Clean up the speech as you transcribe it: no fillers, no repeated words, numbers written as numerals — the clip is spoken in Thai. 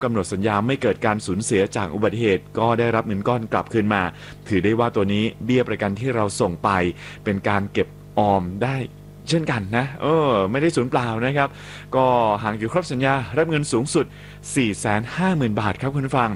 กำหนดสัญญาไม่เกิดการสูญเสียจากอุบัติเหตุก็ได้รับเงินก้อนกลับคืนมาถือได้ว่าตัวนี้เบี้ยประกันที่เราส่งไปเป็นการเก็บออมได้เช่นกันนะไม่ได้สูญเปล่านะครับก็หากอยู่ครบสัญญารับเงินสูงสุด 450,000 บาทครับคุณผู้ฟัง